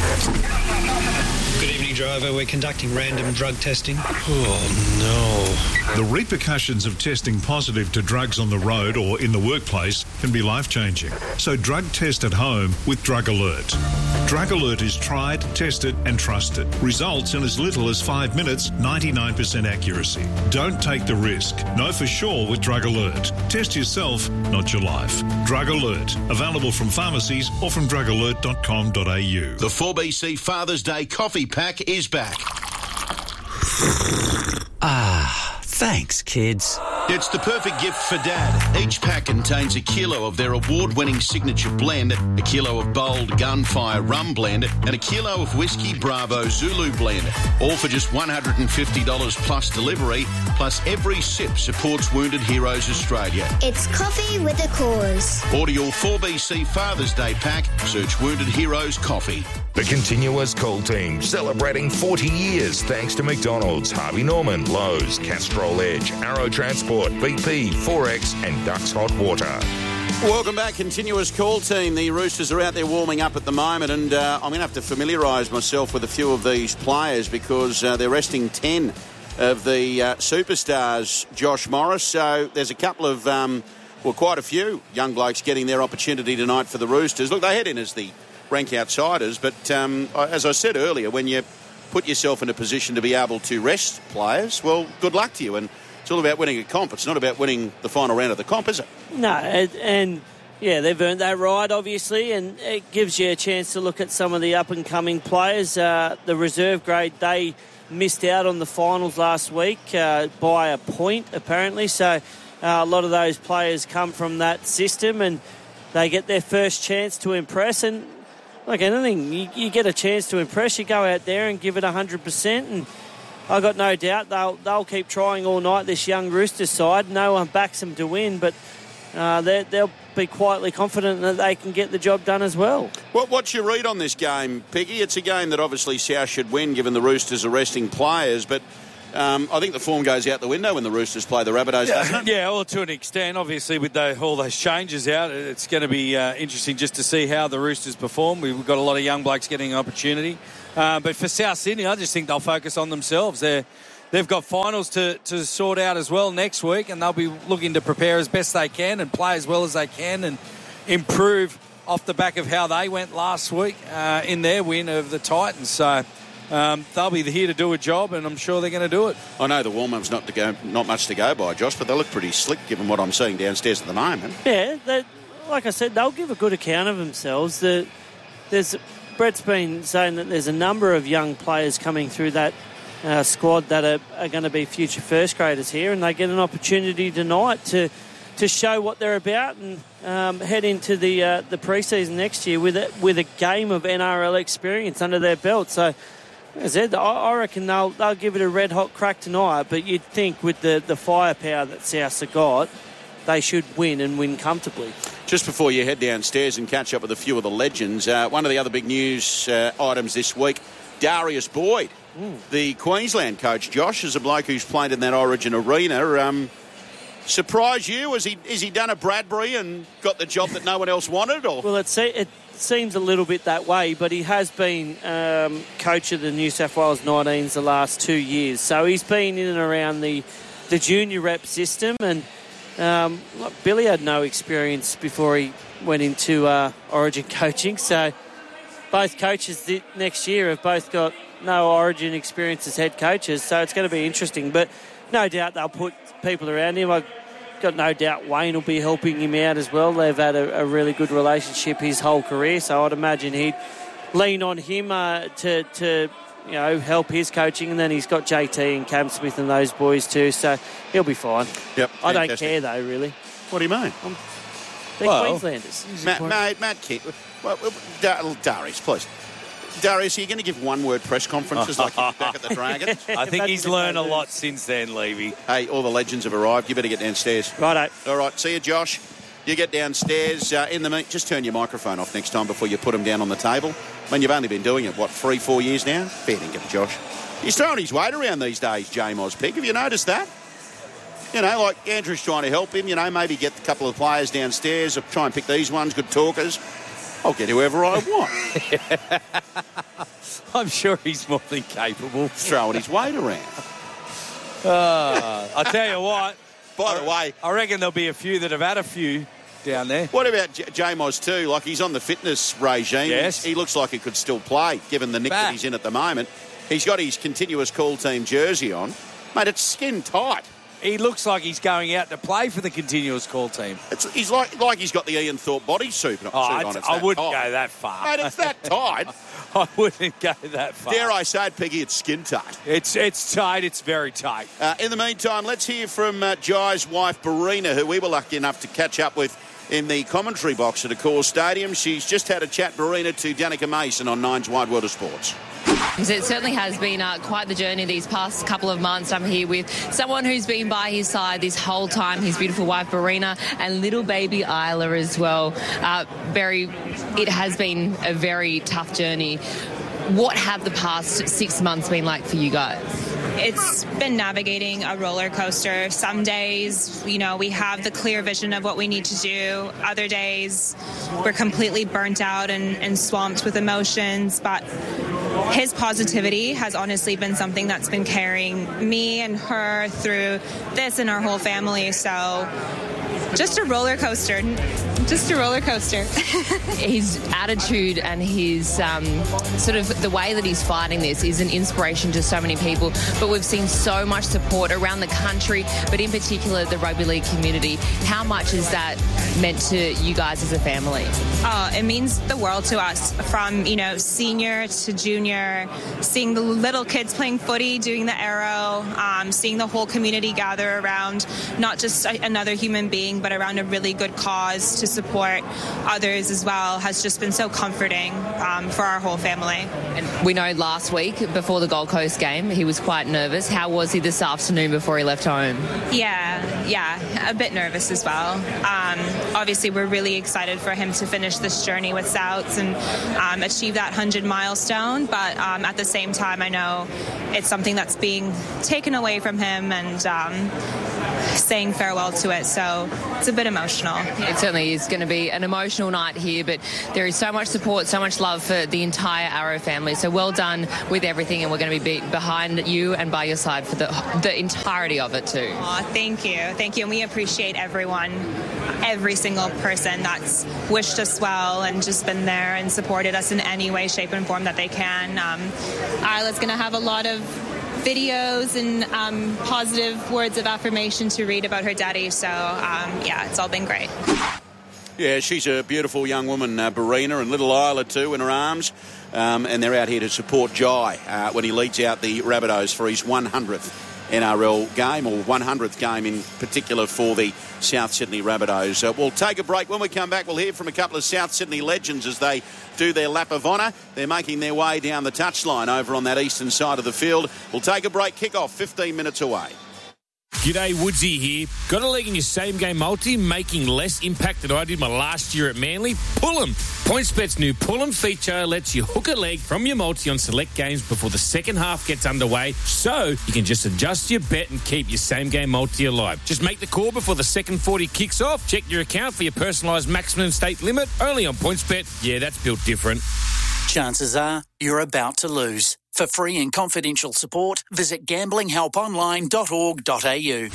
S2: Good evening, driver. We're conducting random drug testing. Oh, no.
S4: The repercussions of testing positive to drugs on the road or in the workplace can be life-changing. So drug test at home with Drug Alert. Drug Alert is tried, tested and trusted. Results in as little as 5 minutes, 99% accuracy. Don't take the risk. Know for sure with Drug Alert. Test yourself, not your life. Drug Alert. Available from pharmacies or from drugalert.com.au.
S18: The 4BC Father's Day coffee pack is back.
S6: Thanks, kids.
S18: It's the perfect gift for Dad. Each pack contains a kilo of their award-winning signature blend, a kilo of bold Gunfire Rum Blend, and a kilo of Whiskey Bravo Zulu Blend. All for just $150 plus delivery, plus every sip supports Wounded Heroes Australia.
S24: It's coffee with a cause.
S18: Order your 4BC Father's Day pack. Search Wounded Heroes Coffee.
S15: The Continuous Call Team, celebrating 40 years thanks to McDonald's, Harvey Norman, Lowe's, Castrol Edge, Arrow Transport, BP, Forex and Ducks Hot Water.
S18: Welcome back, Continuous Call Team. The Roosters are out there warming up at the moment, and I'm going to have to familiarise myself with a few of these players because they're resting 10 of the superstars, Josh Morris. So there's a couple of, quite a few young blokes getting their opportunity tonight for the Roosters. Look, they head in as the rank outsiders, but as I said earlier, when you put yourself in a position to be able to rest players, well, good luck to you. And it's all about winning a comp. It's not about winning the final round of the comp, is it?
S19: No, and yeah, they've earned that right, obviously, and it gives you a chance to look at some of the up-and-coming players. The reserve grade, they missed out on the finals last week by a point, apparently, so A lot of those players come from that system and they get their first chance to impress. And like anything, you get a chance to impress, you go out there and give it 100%. And I got no doubt they'll keep trying all night, this young Roosters side. No one backs them to win, but they'll be quietly confident that they can get the job done as well.
S18: What's your read on this game, Piggy? It's a game that obviously South should win given the Roosters are resting players, but I think the form goes out the window when the Roosters play the Rabbitohs, doesn't it?
S16: Yeah, well, to an extent. Obviously, with all those changes out, it's going to be interesting just to see how the Roosters perform. We've got a lot of young blokes getting an opportunity. But for South Sydney, I just think they'll focus on themselves. They've got finals to sort out as well next week, and they'll be looking to prepare as best they can and play as well as they can and improve off the back of how they went last week in their win of the Titans. So they'll be here to do a job, and I'm sure they're going to do it.
S18: I know the warm-up's not much to go by, Josh, but they look pretty slick given what I'm seeing downstairs at the moment.
S19: Yeah, like I said, they'll give a good account of themselves. Brett's been saying that there's a number of young players coming through that squad that are going to be future first graders here, and they get an opportunity tonight to show what they're about and head into the pre-season next year with a game of NRL experience under their belt. So, as I said, I reckon they'll give it a red-hot crack tonight, but you'd think with the firepower that Souths have got, they should win and win comfortably.
S18: Just before you head downstairs and catch up with a few of the legends, one of the other big news items this week, Darius Boyd, the Queensland coach. Josh, is a bloke who's played in that Origin arena. Surprise you? Has he done a Bradbury and got the job that no one else wanted? Or?
S19: Well, it seems a little bit that way, but he has been coach of the New South Wales 19s the last 2 years. So he's been in and around the junior rep system, and Billy had no experience before he went into Origin coaching. So both coaches next year have both got no Origin experience as head coaches. So it's going to be interesting. But no doubt they'll put people around him. I've got no doubt Wayne will be helping him out as well. They've had a really good relationship his whole career. So I'd imagine he'd lean on him to help his coaching, and then he's got JT and Cam Smith and those boys too, so he'll be fine.
S18: Yep,
S19: I don't care though, really.
S18: What do you mean?
S19: They're Queenslanders.
S18: Matt Kent. Darius, please. Darius, are you going to give one-word press conferences like you did back at the Dragon?
S16: I think he's learned a lot since then, Levy.
S18: Hey, all the legends have arrived. You better get downstairs.
S19: Righto.
S18: All right, see you, Josh. You get downstairs. Just turn your microphone off next time before you put them down on the table. I mean, you've only been doing it, 3-4 years now? Fair dinkum, Josh. He's throwing his weight around these days, J-Moz Pig. Have you noticed that? Like Andrew's trying to help him, maybe get a couple of players downstairs, or try and pick these ones, good talkers. I'll get whoever I want.
S16: I'm sure he's more than capable.
S18: Throwing his weight around.
S16: I'll tell you what.
S18: By the way,
S16: I reckon there'll be a few that have had a few down there.
S18: What about J-Moz too? Like, he's on the fitness regime.
S16: Yes.
S18: He looks like he could still play, given the nick that he's in at the moment. He's got his continuous call team jersey on. Mate, it's skin tight.
S16: He looks like he's going out to play for the continuous call team.
S18: He's like he's got the Ian Thorpe bodysuit on.
S16: I wouldn't go that far.
S18: Mate, it's that tight.
S16: I wouldn't go that far.
S18: Dare I say it, Peggy, it's skin tight.
S16: It's tight. It's very tight.
S18: In the meantime, let's hear from Jai's wife, Barina, who we were lucky enough to catch up with in the commentary box at Accor Stadium. She's just had a chat, Barina, to Danica Mason on Nine's Wide World of Sports.
S7: It certainly has been quite the journey these past couple of months. I'm here with someone who's been by his side this whole time, his beautiful wife, Barina, and little baby Isla as well. It has been a very tough journey. What have the past 6 months been like for you guys?
S8: It's been navigating a roller coaster. Some days, we have the clear vision of what we need to do. Other days, we're completely burnt out and swamped with emotions. But his positivity has honestly been something that's been carrying me and her through this and our whole family. So just a roller coaster. Just a roller coaster.
S7: His attitude and his sort of the way that he's fighting this is an inspiration to so many people. But we've seen so much support around the country, but in particular the rugby league community. How much is that meant to you guys as a family?
S8: It means the world to us. From, senior to junior, seeing the little kids playing footy, doing the arrow, seeing the whole community gather around not just another human being, but around a really good cause to support others as well has just been so comforting for our whole family.
S7: And we know last week, before the Gold Coast game, he was quite nervous. How was he this afternoon before he left home?
S8: Yeah, a bit nervous as well. Obviously, we're really excited for him to finish this journey with Souths and achieve that 100 milestone. But at the same time, I know it's something that's being taken away from him and saying farewell to it. So it's a bit emotional.
S7: It certainly is going to be an emotional night here, but there is so much support, so much love for the entire Arrow family. So well done with everything, and we're going to be behind you and by your side for the entirety of it too.
S8: Aw, thank you. Thank you. And we appreciate everyone, every single person that's wished us well and just been there and supported us in any way, shape and form that they can. Isla's going to have a lot of videos and positive words of affirmation to read about her daddy. So, it's all been great.
S18: Yeah, she's a beautiful young woman, Barina, and little Isla too in her arms. And they're out here to support Jai when he leads out the Rabbitohs for his 100th NRL game, or 100th game in particular for the South Sydney Rabbitohs. We'll take a break. When we come back, we'll hear from a couple of South Sydney legends as they do their lap of honour. They're making their way down the touchline over on that eastern side of the field. We'll take a break. Kick-off 15 minutes away.
S11: G'day, Woodsy here. Got a leg in your same-game multi, making less impact than I did my last year at Manly? Pull 'em. PointsBet's new Pull 'em feature lets you hook a leg from your multi on select games before the second half gets underway, so you can just adjust your bet and keep your same-game multi alive. Just make the call before the second 40 kicks off. Check your account for your personalised maximum stake limit. Only on PointsBet. Yeah, that's built different.
S12: Chances are you're about to lose. For free and confidential support, visit gamblinghelponline.org.au.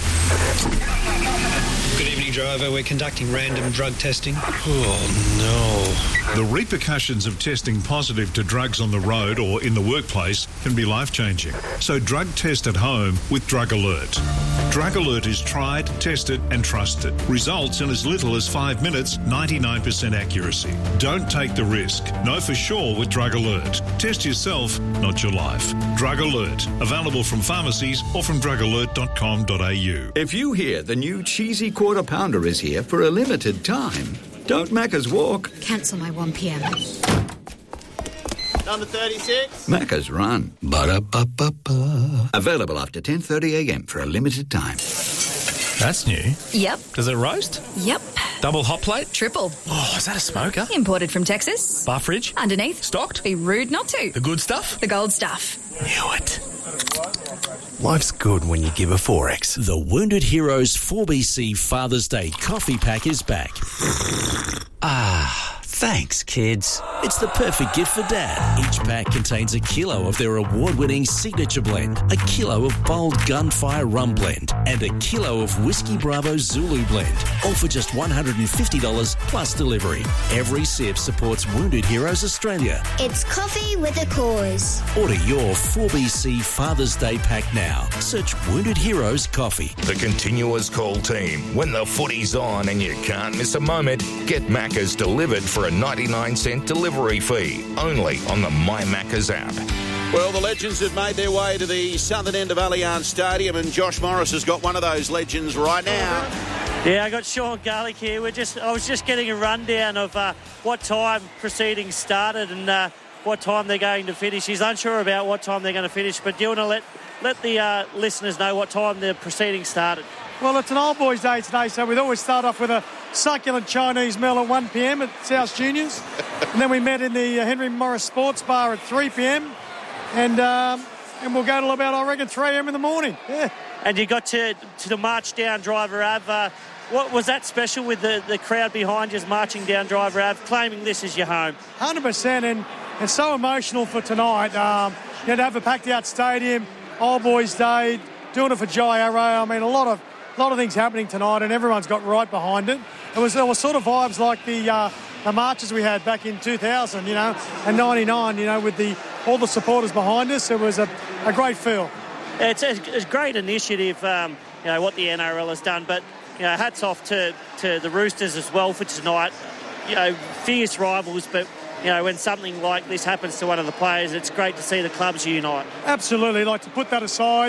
S2: Good evening, driver. We're conducting random drug testing. Oh, no.
S4: The repercussions of testing positive to drugs on the road or in the workplace can be life-changing. So drug test at home with Drug Alert. Drug Alert is tried, tested and trusted. Results in as little as 5 minutes, 99% accuracy. Don't take the risk. Know for sure with Drug Alert. Test yourself, not your life. Drug Alert. Available from pharmacies or from drugalert.com.au.
S3: If you hear the new cheesy quarter pounder is here for a limited time, don't Macca's walk.
S9: Cancel my 1pm.
S10: Number 36.
S3: Macca's run. Ba-da-ba-ba-ba. Available after 10:30am for a limited time.
S13: That's new.
S9: Yep.
S13: Does it roast?
S9: Yep.
S13: Double hot plate?
S9: Triple.
S13: Oh, is that a smoker?
S9: Imported from Texas.
S13: Bar fridge?
S9: Underneath.
S13: Stocked?
S9: Be rude not to.
S13: The good stuff?
S9: The gold stuff.
S13: Knew it.
S1: Life's good when you give a 4X.
S21: The Wounded Heroes 4BC Father's Day coffee pack is back.
S6: Thanks, kids.
S21: It's the perfect gift for Dad. Each pack contains a kilo of their award-winning signature blend, a kilo of bold gunfire rum blend, and a kilo of Whiskey Bravo Zulu blend, all for just $150 plus delivery. Every sip supports Wounded Heroes Australia.
S24: It's coffee with a cause.
S21: Order your 4BC Father's Day pack now. Search Wounded Heroes Coffee.
S15: The continuous call team. When the footy's on and you can't miss a moment, get Macca's delivered for a 99-cent delivery fee. Only on the My Macca's app.
S18: Well, the legends have made their way to the southern end of Allianz Stadium, and Josh Morris has got one of those legends right now.
S19: Yeah, I got Sean Garlick here. I was just getting a rundown of what time proceedings started and what time they're going to finish. He's unsure about what time they're going to finish, but do you want to let the listeners know what time the proceedings started?
S10: Well, it's an old boys' day today, so we'd always start off with a succulent Chinese meal at 1 p.m. at South Juniors. And then we met in the Henry Morris Sports Bar at 3 p.m. And we'll go till about, I reckon, 3 a.m. in the morning. Yeah. And you got to the march down Driver Ave. What was that special with the crowd behind you marching down Driver Ave, claiming this as your home? 100%, and it's so emotional for tonight. To have a packed-out stadium, old boys' day, doing it for Jai Arrow. I mean, a lot of things happening tonight, and everyone's got right behind it. There was sort of vibes like the marches we had back in 2000, and 99, with all the supporters behind us. It was a great feel. It's a great initiative, what the NRL has done, but hats off to the Roosters as well for tonight. Fierce rivals, but when something like this happens to one of the players, it's great to see the clubs unite. Absolutely. Like, to put that aside,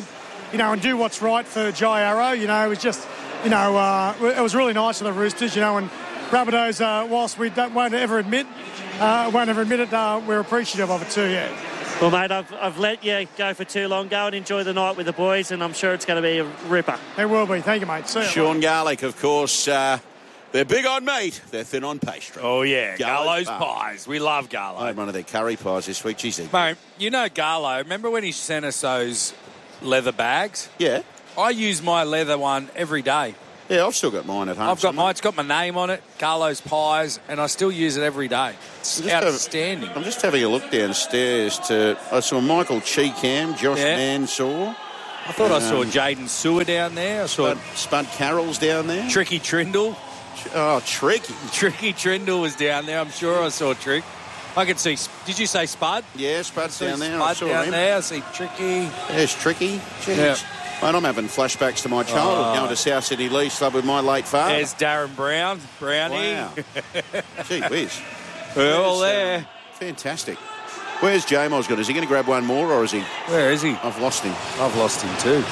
S10: and do what's right for Jai Arrow. It was just, it was really nice of the Roosters, and Rabbitohs, whilst we won't ever admit it, we're appreciative of it too, yeah.
S19: Well, mate, I've let you go for too long. Go and enjoy the night with the boys, and I'm sure it's going to be a ripper.
S10: It will be. Thank you, mate. See you.
S18: Sean Garlick, of course, they're big on meat. They're thin on pastry.
S16: Oh, yeah. Garlo's pies. We love Garlo.
S18: I had one of their curry pies this week. Jeez,
S16: mate, Garlo, remember when he sent us those leather bags?
S18: Yeah.
S16: I use my leather one every day.
S18: Yeah, I've still got mine at home.
S16: I've got mine. It's got my name on it, Garlo's Pies, and I still use it every day. It's outstanding.
S18: I'm just having a look downstairs I saw Michael Cheekham, Josh Mansour.
S16: I thought I saw Jaden Sewer down there. I saw
S18: Spud Carroll's down there.
S16: Tricky Trindle.
S18: Oh, Tricky.
S16: Tricky Trindle was down there. I'm sure I saw Trick. I could see. Did you say Spud?
S18: Yeah, Spud's down there.
S16: Spud down there. I see Tricky.
S18: There's Tricky. Jeez.
S16: Yeah.
S18: Mate, I'm having flashbacks to my childhood, going to South Sydney Lease Club with my late father.
S16: There's Darren Brownie.
S18: Wow. Gee whiz.
S16: We're all there.
S18: Fantastic. Where's J-Mo's got? Is he going to grab one more, or is he?
S16: Where is he?
S18: I've lost him.
S16: I've lost him too.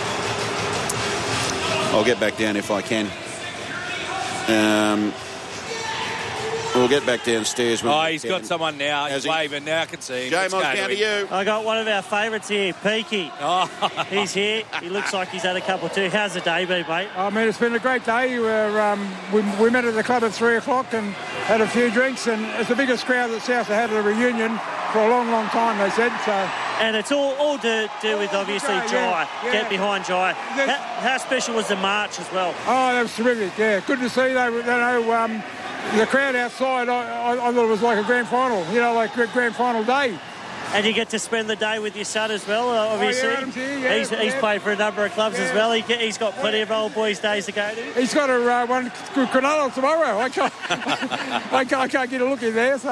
S18: I'll get back down if I can. We'll get back downstairs.
S16: He's got someone now. He's waving now. I can see him.
S18: J-Mo's down to you.
S19: I got one of our favourites here, Peaky.
S16: Oh.
S19: He's here. He looks like he's had a couple too. How's the day been, mate?
S5: I mean, it's been a great day. We met at the club at 3 o'clock and had a few drinks, and it's the biggest crowd that South have had at a reunion for a long, long time, they said. So.
S19: And it's all to do with, obviously, Jai.
S5: Yeah.
S19: Get behind Jai. How special was the march as well?
S5: Oh, that was terrific, yeah. Good to see. The crowd outside, I thought it was like a grand final, like grand final day.
S19: And you get to spend the day with your son as well, obviously.
S5: Adam's here,
S19: He's played for a number of clubs as well. He's got plenty of old boys' days to go to.
S5: He's got one Cronulla tomorrow. I can't get a look in there. So,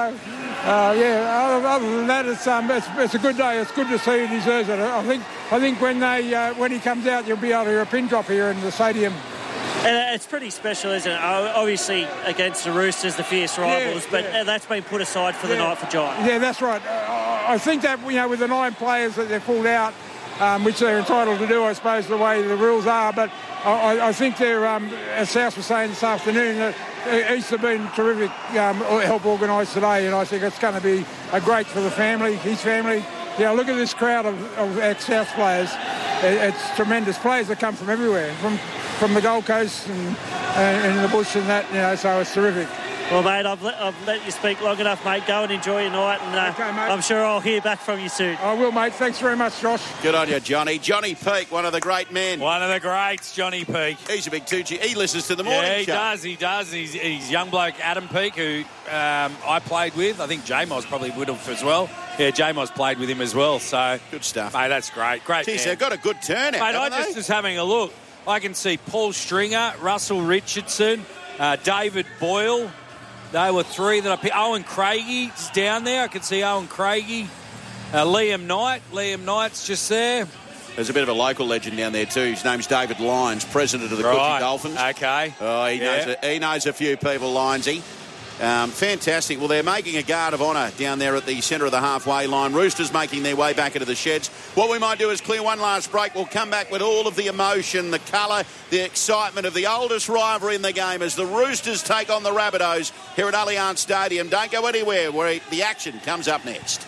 S5: other than that, it's a good day. It's good to see he deserves it. I think when he comes out, you'll be able to hear a pin drop here in the stadium.
S19: And it's pretty special, isn't it? Obviously against the Roosters, the fierce rivals, but that's been put aside for the night for Jai.
S5: Yeah, that's right. I think that, with the 9 players that they've pulled out, which they're entitled to do, I suppose, the way the rules are, but I think they're, as South was saying this afternoon, that East have been terrific help organised today, and I think it's going to be a great for the family, his family. Look at this crowd of ex-South players. It's tremendous players that come from everywhere, from the Gold Coast and the bush and that, so it's terrific.
S19: Well, mate, I've let you speak long enough, mate. Go and enjoy your night, and
S5: okay, mate.
S19: I'm sure I'll hear back from you soon.
S5: I will, mate. Thanks very much, Josh.
S18: Good on you, Johnny. Johnny Peake, one of the great men.
S16: One of the greats, Johnny Peake.
S18: He's a big Tucci. He listens to the morning show.
S16: He does. He's young bloke Adam Peake, who I played with. I think J-Moz probably would have as well. Yeah, J-Moz played with him as well. So
S18: good stuff.
S16: Mate, that's great. Great.
S18: Geez, they've got a good turnout,
S16: mate, I just was having a look. I can see Paul Stringer, Russell Richardson, David Boyle. They were 3 that I picked. Owen Craigie's down there. I can see Owen Craigie. Liam Knight. Liam Knight's just there.
S18: There's a bit of a local legend down there too. His name's David Lyons, president of the Coogee Dolphins.
S16: Okay.
S18: Oh, he knows a few people, Lyonsy. Fantastic. Well, they're making a guard of honour down there at the centre of the halfway line. Roosters making their way back into the sheds. What we might do is clear one last break. We'll come back with all of the emotion, the colour, the excitement of the oldest rivalry in the game as the Roosters take on the Rabbitohs here at Allianz Stadium. Don't go anywhere where the action comes up next.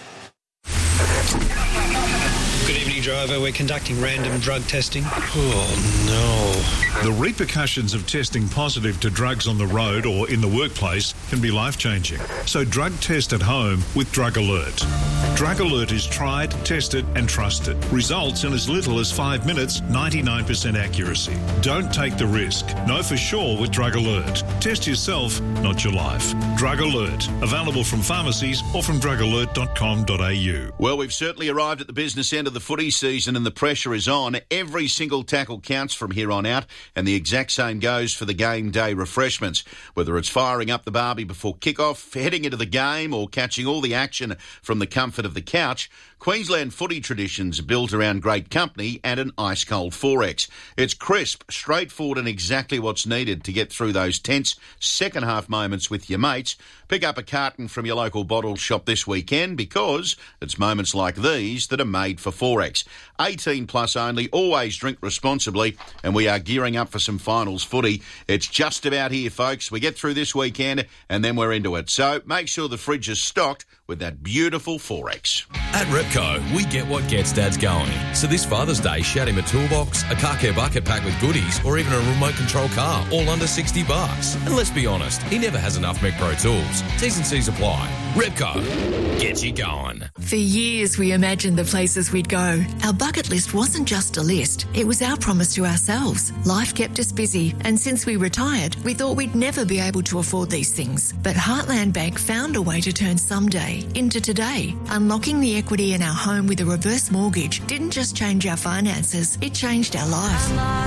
S2: Good evening, driver. We're conducting random drug testing. Oh, no.
S4: The repercussions of testing positive to drugs on the road or in the workplace can be life-changing. So drug test at home with Drug Alert. Drug Alert is tried, tested and trusted. Results in as little as 5 minutes, 99% accuracy. Don't take the risk. Know for sure with Drug Alert. Test yourself, not your life. Drug Alert. Available from pharmacies or from drugalert.com.au.
S18: Well, we've certainly arrived at the business end of the footy season and the pressure is on. Every single tackle counts from here on out, and the exact same goes for the game day refreshments. Whether it's firing up the barbie before kick-off, heading into the game, or catching all the action from the comfort of the couch, Queensland footy traditions are built around great company and an ice-cold 4X. It's crisp, straightforward and exactly what's needed to get through those tense second-half moments with your mates. Pick up a carton from your local bottle shop this weekend because it's moments like these that are made for 4X. 18 plus only. Always drink responsibly, and we are gearing up for some finals footy. It's just about here, folks. We get through this weekend and then we're into it. So make sure the fridge is stocked with that beautiful Forex.
S17: At Repco, we get what gets dads going. So this Father's Day, shout him a toolbox, a car care bucket packed with goodies, or even a remote control car, all under $60. And let's be honest, he never has enough Mech Pro tools. T's and C's apply. Repco, get you going.
S20: For years, we imagined the places we'd go. Our bucket list wasn't just a list. It was our promise to ourselves. Life kept us busy, and since we retired, we thought we'd never be able to afford these things. But Heartland Bank found a way to turn someday into today. Unlocking the equity in our home with a reverse mortgage didn't just change our finances, it changed our life.